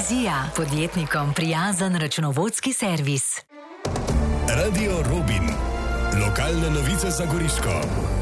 Vizija, podjetnikom prijazen računovodski servis. Radio Robin. Lokalne novice za Goriško.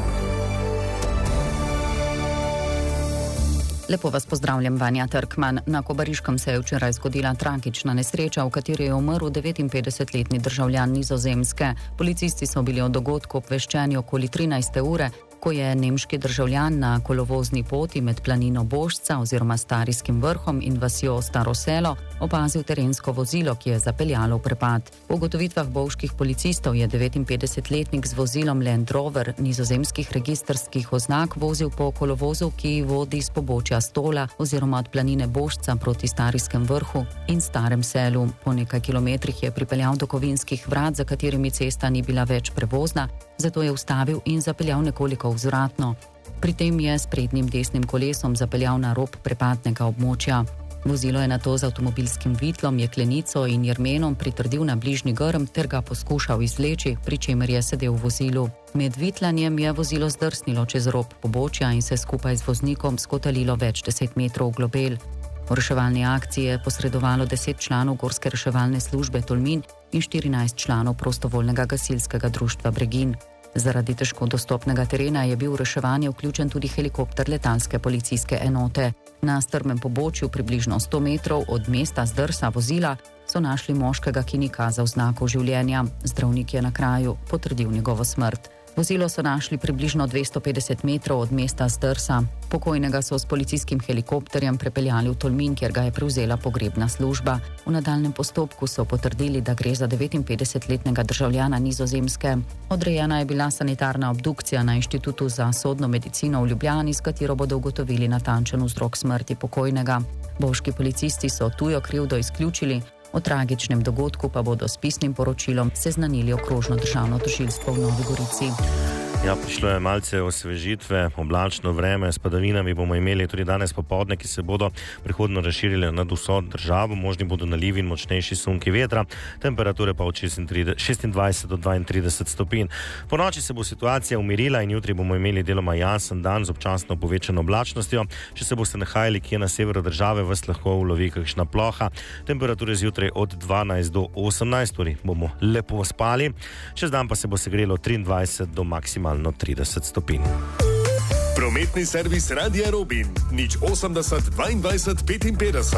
Lepo vas pozdravljam, Vanja Trkman. Na Kobariškem se je včeraj zgodila tragična nesreča, v kateri je umrl 59-letni državljan Nizozemske. Policisti so bili o dogodku obveščeni okoli 13. ure, ko je nemški državljan na kolovozni poti med planino Bošca oziroma Starijskim vrhom in vasjo Staro selo opazil terensko vozilo, ki je zapeljalo v prepad. Po ugotovitvah bovških policistov je 59-letnik z vozilom Land Rover nizozemskih registrskih oznak vozil po kolovozu, ki vodi z pobočja Stola oziroma od planine Bošca proti Starijskem vrhu in Starem selu. Po nekaj kilometrih je pripeljal do kovinskih vrat, za katerimi cesta ni bila več prevozna, zato je ustavil in zapeljal nekoliko vzvratno. Pri tem je s prednjim desnim kolesom zapeljal na rob prepadnega območja. Vozilo je nato z avtomobilskim vitlom, jeklenico in jermenom pritrdil na bližnji grm ter ga poskušal izvleči, pri čemer je sedel v vozilu. Med vitlanjem je vozilo zdrsnilo čez rob pobočja in se skupaj z voznikom skotalilo več 10 metrov v globel. V reševalni akciji je posredovalo 10 članov Gorske reševalne službe Tolmin in 14 članov prostovoljnega gasilskega društva Bregin. Zaradi težko dostopnega terena je bil v reševanje vključen tudi helikopter letalske policijske enote. Na strmem pobočju, približno 100 metrov od mesta zdrsa vozila, so našli moškega, ki ni kazal znakov življenja. Zdravnik je na kraju potrdil njegovo smrt. Vozilo so našli približno 250 metrov od mesta zdrsa. Pokojnega so s policijskim helikopterjem prepeljali v Tolmin, kjer ga je prevzela pogrebna služba. V nadaljnjem postopku so potrdili, da gre za 59-letnega državljana Nizozemske. Odrejena je bila sanitarna obdukcija na Inštitutu za sodno medicino v Ljubljani, s katero bodo ugotovili natančen vzrok smrti pokojnega. Bovški policisti so tujo krivdo izključili, o tragičnem dogodku pa bodo s pisnim poročilom seznanili okrožno državno tožilstvo v Novi Gorici. Ja, prišlo je malce osvežitve, oblačno vreme, s padavinami bomo imeli tudi danes popoldne, ki se bodo prihodno razširile nad vso državo, možni bodo nalivi in močnejši sunki vetra, temperature pa od 26 do 32 stopinj. Po noči se bo situacija umirila in jutri bomo imeli deloma jasen dan z občasno povečano oblačnostjo. Če se boste nahajali kje na severu države, vas lahko ulovi kakšna ploha. Temperature zjutraj od 12 do 18, torej bomo lepo spali. Čez dan pa se bo segrelo 23 do maksimalno 30 stopinj. Prometni servis Radia Robin. 080 22 55.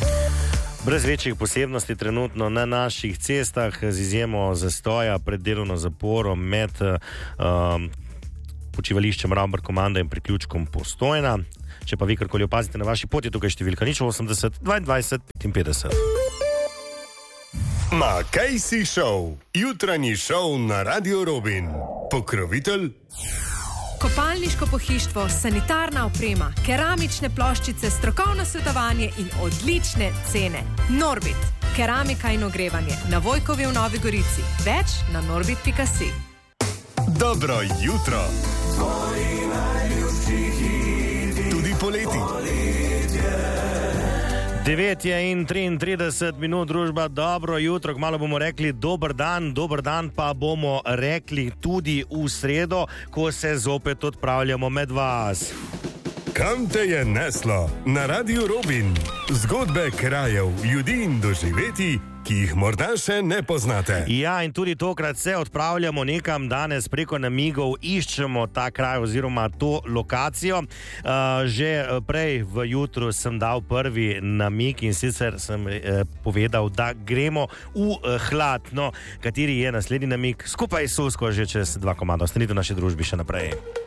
Brez večjih posebnosti trenutno na naših cestah, z izjemo zastoja pred delovno zaporo med počivališčem Ravbar-Komanda in priključkom Postojna. Če pa vi karkoli opazite na vaši poti, tukaj številka 080 22 55. Makejsi šov. Jutranji šov na Radio Robin. Pokrovitelj kopalniško pohištvo, sanitarna oprema, keramične ploščice, strokovno svetovanje in odlične cene. Norbit, keramika in ogrevanje na Vojkovi v Novi Gorici. Več na norbit.si. Dobro jutro. Tudi poleti. 9 je in 33 minut, družba, dobro jutro, kmalu bomo rekli dober dan pa bomo rekli tudi v sredo, ko se zopet odpravljamo med vas. Kam te je neslo? Na Radio Robin. Zgodbe krajev, ljudi in doživeti, ki jih morda še ne poznate. Ja, in tudi tokrat se odpravljamo nekam, danes preko namigov iščemo ta kraj oziroma to lokacijo. Že prej v jutru sem dal prvi namig in sicer sem povedal, da gremo v Hladno, kateri je naslednji namig skupaj s Susko že čez 2 komada. Ostanite v naši družbi še naprej.